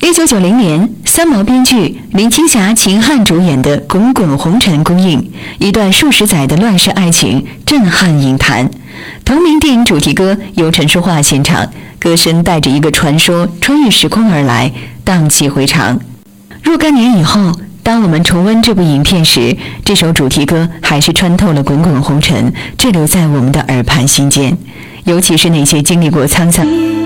1990年，三毛编剧、林青霞、秦汉主演的《滚滚红尘》公映，一段数十载的乱世爱情震撼影坛。同名电影主题歌由陈淑桦献唱，歌声带着一个传说穿越时空而来，荡气回肠。若干年以后，当我们重温这部影片时，这首主题歌还是穿透了滚滚红尘，滞留在我们的耳畔心间。尤其是那些经历过沧桑